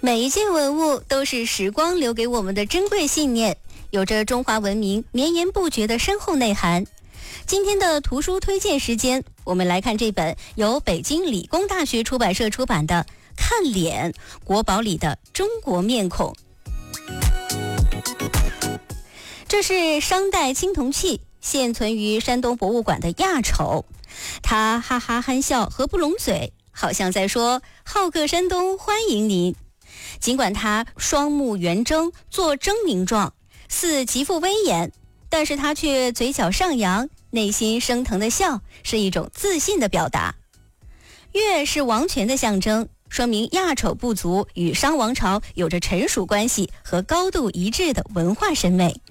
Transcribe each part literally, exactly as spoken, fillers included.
每一件文物都是时光留给我们的珍贵信念，有着中华文明绵延不绝的深厚内涵。今天的图书推荐时间，我们来看这本由北京理工大学出版社出版的《看脸：国宝里的中国面孔》。这是商代青铜器，现存于山东博物馆的亚丑。它哈哈憨笑，合不拢嘴，好像在说好客山东欢迎您。尽管他双目圆睁，做狰狞状，似极富威严，但是他却嘴角上扬，内心升腾的笑，是一种自信的表达。月是王权的象征，说明亚丑部族与商王朝有着臣属关系和高度一致的文化审美。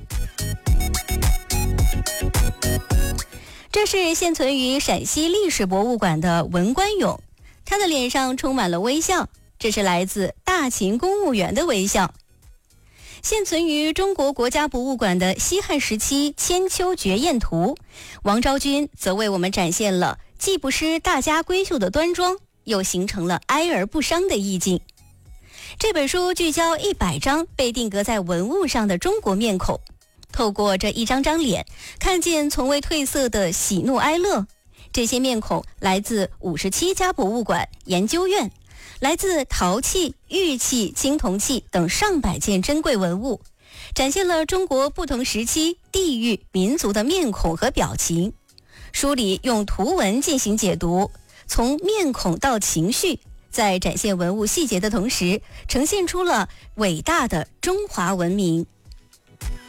这是现存于陕西历史博物馆的文官俑，他的脸上充满了微笑，这是来自大秦公务员的微笑。现存于中国国家博物馆的西汉时期千秋绝艳图，王昭君则为我们展现了既不失大家闺秀的端庄，又形成了哀而不伤的意境。这本书聚焦一百张被定格在文物上的中国面孔，透过这一张张脸，看见从未褪色的喜怒哀乐。这些面孔来自五十七家博物馆、研究院，来自陶器、玉器、青铜器等上百件珍贵文物，展现了中国不同时期、地域、民族的面孔和表情。书里用图文进行解读，从面孔到情绪，在展现文物细节的同时，呈现出了伟大的中华文明。